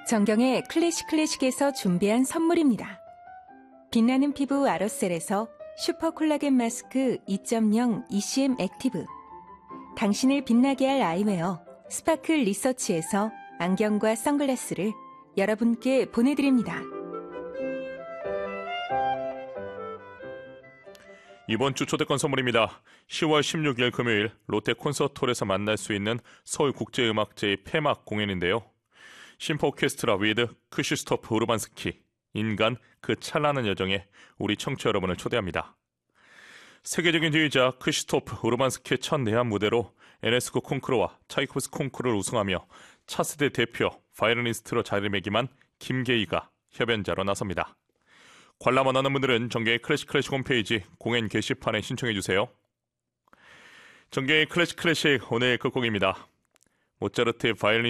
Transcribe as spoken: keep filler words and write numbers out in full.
정경의 클래식 클래식에서 준비한 선물입니다. 빛나는 피부 아로셀에서 슈퍼 콜라겐 마스크 이 점 영 이씨엠 액티브, 당신을 빛나게 할 아이웨어 스파클 리서치에서 안경과 선글라스를 여러분께 보내드립니다. 이번 주 초대권 선물입니다. 시월 십육일 금요일 롯데 콘서트홀에서 만날 수 있는 서울국제음악제의 폐막 공연인데요. 심포 오케스트라 위드 크시스토프 우르반스키, 인간 그 찬란한 여정에 우리 청취자 여러분을 초대합니다. 세계적인 지휘자 크시스토프 우르반스키의 첫 내한 무대로 엔에스구 콩쿠르와 차이코프스 콩쿠르를 우승하며 차세대 대표 바이올리니스트로 자리매김한 김계희가 협연자로 나섭니다. 관람 원하는 분들은 정계의 클래식 클래식 홈페이지 공연 게시판에 신청해주세요. 정계의 클래식 클래식 오늘 끝곡입니다. 모차르트의 바이올린